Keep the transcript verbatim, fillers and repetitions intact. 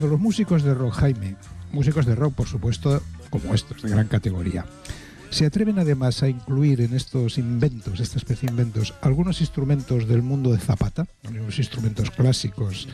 Los músicos de rock, Jaime, músicos de rock, por supuesto, como estos, de gran categoría, se atreven además a incluir en estos inventos, esta especie de inventos, algunos instrumentos del mundo de Zapata, algunos instrumentos clásicos